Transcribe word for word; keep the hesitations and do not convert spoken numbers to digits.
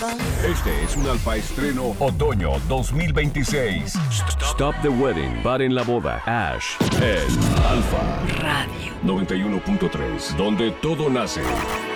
Este es un Alfa Estreno Otoño dos mil veintiséis. Stop the Wedding. Paren la boda. Ash. En Alfa Radio noventa y uno punto tres, donde todo nace.